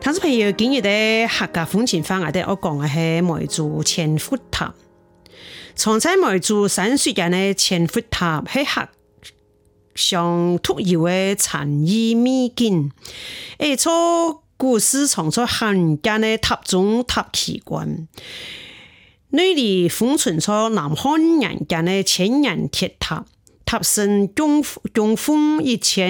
聽眾朋友，今日嘅客家風情話，我講嘅係梅竹千佛塔。藏在梅竹山水間嘅千佛塔係客上獨有嘅禪意秘境。做故事藏在漢間嘅塔中塔奇觀，內裏封存咗南漢人間嘅千人鐵塔。塔身供奉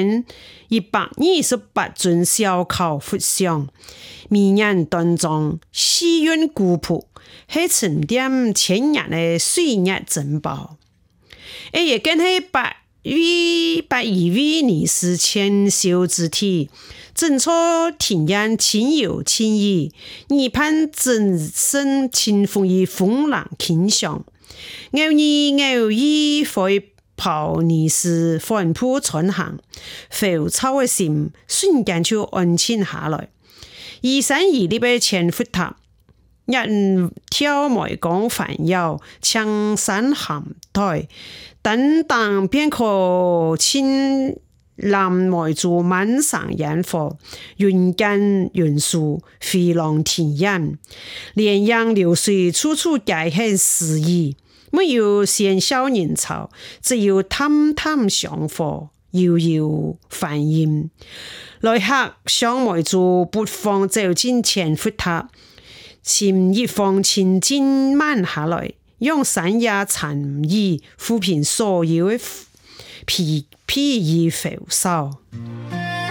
1128尊小巧佛像，迷人端莊，氣韻古樸，係沉澱千年的歲月珍寶。也更係百餘位女士牽手之體，整座庭院清幽清逸，耳畔真聲清風與風浪輕響，偶爾會泡泥時緩步穿行，浮躁的心瞬間就安靜下來。依山而立的千佛塔，一條梅江環繞，青山含台，等等便可親臨梅竹漫上煙火，雲間雲樹，飛浪田園，連洋流水，處處皆係詩意。沒有喧囂人潮，只有淡淡香火，悠悠梵音。來客上梅竹不妨走進千佛塔，潛一方清靜慢下來，用山野禪意撫平所有的疲憊浮躁。